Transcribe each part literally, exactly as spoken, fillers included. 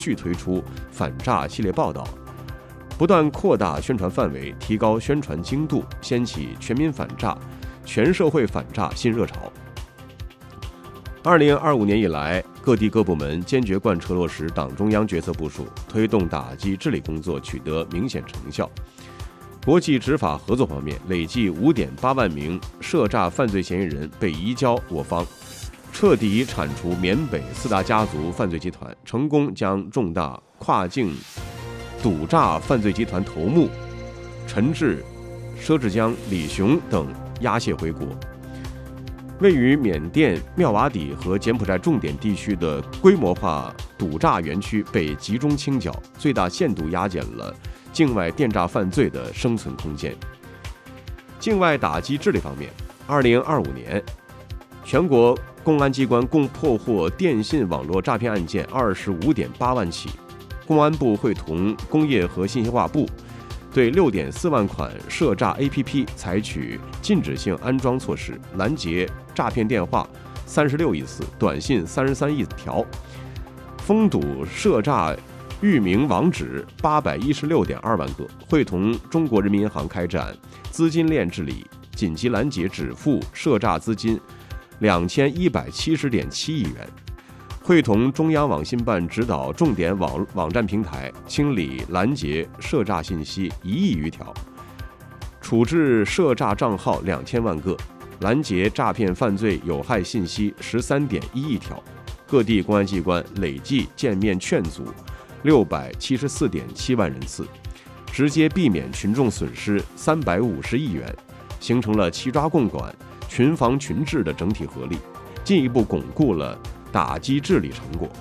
续推出反诈系列报道，不断扩大宣传范围，提高宣传精度，掀起全民反诈、全社会反诈新热潮。二零二五年以来，各地各部门坚决贯彻落实党中央决策部署，推动打击治理工作取得明显成效。国际执法合作方面，累计 五点八万名涉诈犯罪嫌疑人被移交我方，彻底铲除缅北四大家族犯罪集团，成功将重大跨境赌诈犯罪集团头目陈志、佘志江、李雄等押解回国。位于缅甸妙瓦底和柬埔寨重点地区的规模化赌诈园区被集中清剿，最大限度压减了境外电诈犯罪的生存空间。境外打击治理方面，二零二五年，全国公安机关共破获电信网络诈骗案件二十五点八万起。公安部会同工业和信息化部，对六点四万款涉诈 A P P 采取禁止性安装措施，拦截诈骗电话三十六亿次，短信三十三亿条，封堵涉诈域名网址八百一十六点二万个，会同中国人民银行开展资金链治理，紧急拦截止付涉诈资金两千一百七十点七亿元。会同中央网信办指导重点网网站平台清理拦截涉诈信息一亿余条，处置涉诈账号两千万个，拦截诈骗犯罪有害信息十三点一亿条。各地公安机关累计见面劝阻六百七十四点七万人次，直接避免群众损失三百五十亿元，形成了齐抓共管、群防群治的整体合力，进一步巩固了打击治理成果。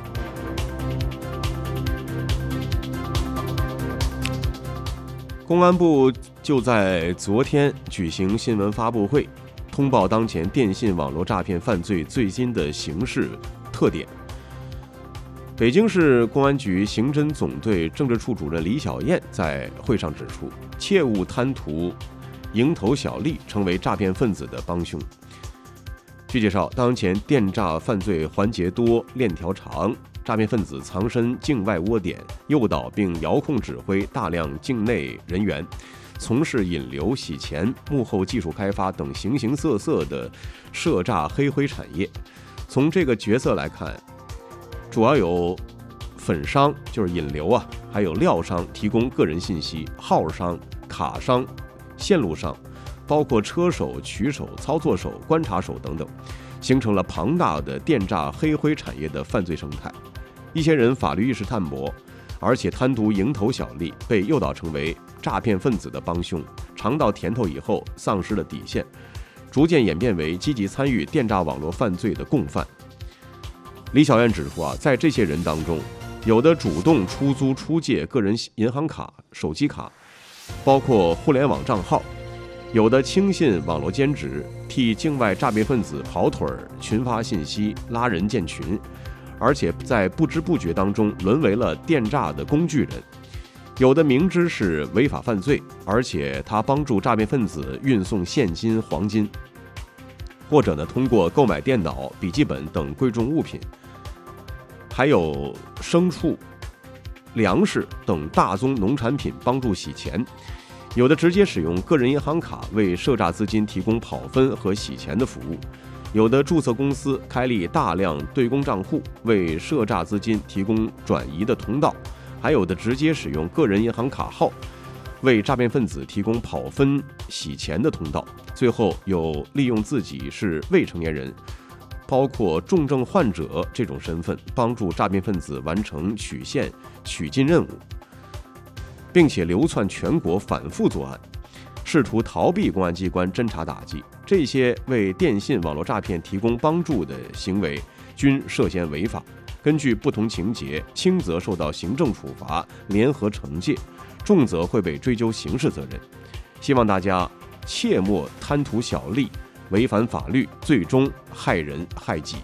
公安部就在昨天举行新闻发布会，通报当前电信网络诈骗犯罪最新的形势特点。北京市公安局刑侦总队政治处主任李小燕在会上指出，切勿贪图蝇头小利，成为诈骗分子的帮凶。据介绍，当前电诈犯罪环节多、链条长，诈骗分子藏身境外窝点，诱导并遥控指挥大量境内人员，从事引流、洗钱、幕后技术开发等形形色色的涉诈黑灰产业。从这个角色来看，主要有粉商，就是引流啊，还有料商提供个人信息，号商、卡商、线路商，包括车手、曲手、操作手、观察手等等，形成了庞大的电诈黑灰产业的犯罪生态。一些人法律意识淡薄，而且贪图蝇头小利，被诱导成为诈骗分子的帮凶，尝到甜头以后丧失了底线，逐渐演变为积极参与电诈网络犯罪的共犯。李小燕指出啊，在这些人当中，有的主动出租出借个人银行卡、手机卡，包括互联网账号，有的轻信网络兼职，替境外诈骗分子跑腿儿、群发信息、拉人建群，而且在不知不觉当中沦为了电诈的工具人。有的明知是违法犯罪，而且他帮助诈骗分子运送现金、黄金，或者呢通过购买电脑、笔记本等贵重物品，还有牲畜、粮食等大宗农产品帮助洗钱。有的直接使用个人银行卡为涉诈资金提供跑分和洗钱的服务，有的注册公司开立大量对公账户为涉诈资金提供转移的通道，还有的直接使用个人银行卡号为诈骗分子提供跑分洗钱的通道，最后有利用自己是未成年人，包括重症患者这种身份，帮助诈骗分子完成取现、取金任务，并且流窜全国反复作案，试图逃避公安机关侦查打击。这些为电信网络诈骗提供帮助的行为均涉嫌违法，根据不同情节，轻则受到行政处罚、联合惩戒，重则会被追究刑事责任。希望大家切莫贪图小利，违反法律，最终害人害己。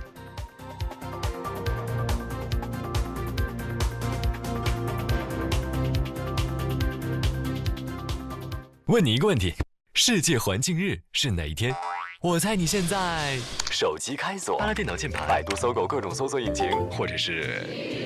问你一个问题，世界环境日是哪一天？我猜你现在手机开锁，拿了电脑键盘，百度、搜狗各种搜索引擎，或者是